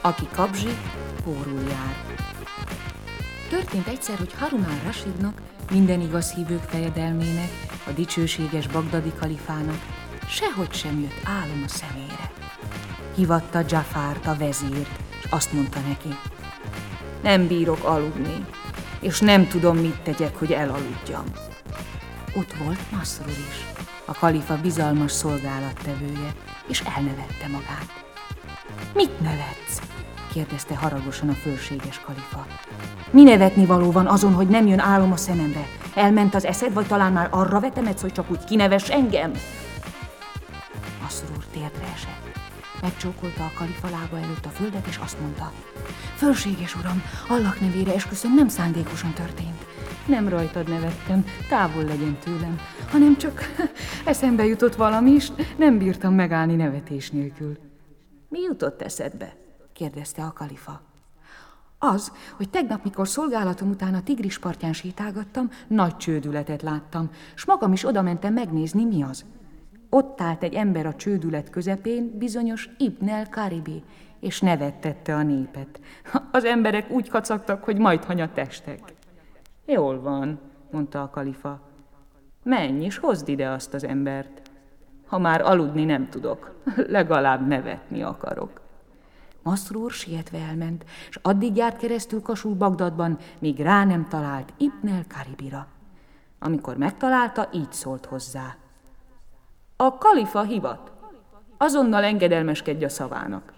Aki kapzsik, pórul jár. Történt egyszer, hogy Harun al-Rasidnak, minden igaz hívők fejedelmének, a dicsőséges bagdadi kalifának sehogy sem jött álom a szemére. Hívatta Dzsafárt, a vezírt, és azt mondta neki: nem bírok aludni, és nem tudom, mit tegyek, hogy elaludjam. Ott volt Masrur is, a kalifa bizalmas szolgálattevője, és elnevette magát. Mit nevetsz? kérdezte haragosan a fölséges kalifa. Mi nevetnivaló van azon, hogy nem jön álom a szememre? Elment az eszed, vagy talán már arra vetemedsz, hogy csak úgy kinevess engem? Masrur térdre esett. Megcsókolta a kalifa lába előtt a földet, és azt mondta: fölséges uram, Allah nevére esküszöm, nem szándékosan történt. Nem rajtad nevettem, távol legyen tőlem, hanem csak eszembe jutott valami is, nem bírtam megállni nevetés nélkül. Mi jutott eszedbe? kérdezte a kalifa. Az, hogy tegnap, mikor szolgálatom után a Tigris partján sétálgattam, nagy csődületet láttam, s magam is odamentem megnézni, mi az. Ott állt egy ember a csődület közepén, bizonyos Ibn el-Karibi, és nevettette a népet. Az emberek úgy kacagtak, hogy majdhanya testek. Jól van, mondta a kalifa. Menj és hozd ide azt az embert. Ha már aludni nem tudok, legalább nevetni akarok. Masrur sietve elment, s addig járt keresztül Kasul Bagdadban, míg rá nem talált Ibn el-Karibira. Amikor megtalálta, így szólt hozzá: a kalifa hivat, azonnal engedelmeskedj a szavának.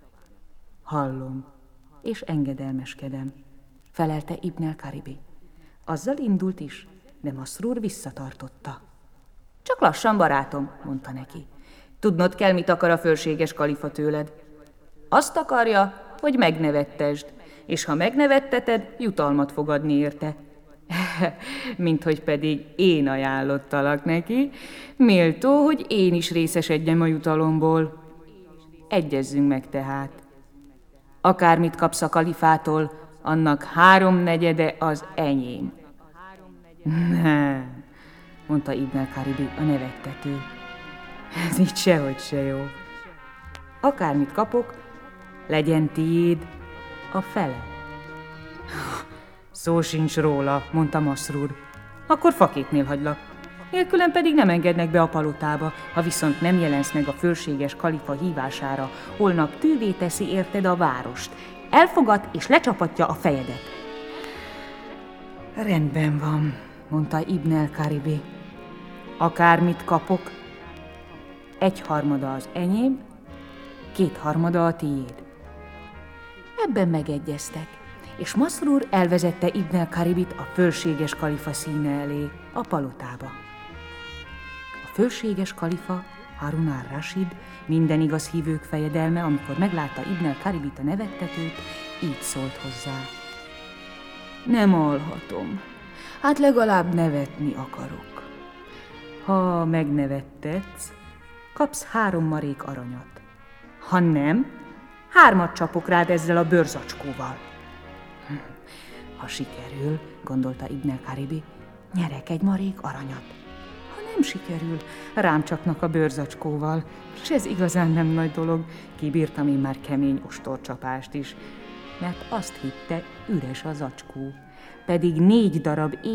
Hallom, és engedelmeskedem, felelte Ibn el-Karibi. Azzal indult is, de Masrur visszatartotta. Csak lassan, barátom, mondta neki. Tudnod kell, mit akar a fölséges kalifa tőled. Azt akarja, hogy megnevettesd, és ha megnevetteted, jutalmat fog adni érte. Minthogy pedig én ajánlottalak neki, méltó, hogy én is részesedjem a jutalomból. Egyezzünk meg tehát. Akármit kapsz a kalifától, annak 3/4 az enyém. Nem, mondta Ibn el-Karibi, a nevettető. Ez így sehogy se jó. Akármit kapok, legyen tiéd a fele. Szó sincs róla, mondta Masrur. Akkor faképnél hagylak. Nélkülem pedig nem engednek be a palotába, ha viszont nem jelensz meg a fölséges kalifa hívására, holnap tűvé teszi érted a várost. Elfogad és lecsapatja a fejedet. Rendben van, mondta Ibn el-Karibi. Akármit kapok, 1/3 az enyém, 2/3 a tiéd. Ebben megegyeztek, és Masrur elvezette Ibn el-Karibit a fölséges kalifa színe elé, a palotába. A fölséges kalifa, Harun al-Rasid, minden igaz hívők fejedelme, amikor meglátta Ibn el-Karibit, a nevettetőt, így szólt hozzá: nem alhatom, hát legalább nevetni akarok. Ha megnevettetsz, kapsz 3 marék aranyat. Ha nem, 3 csapok rád ezzel a bőrzacskóval. Ha sikerül, gondolta Ibn el-Karibi, nyerek 1 marék aranyat. Ha nem sikerül, rám csapnak a bőrzacskóval, és ez igazán nem nagy dolog, kibírtam én már kemény ostorcsapást is, mert azt hitte, üres a zacskó, pedig 4 darab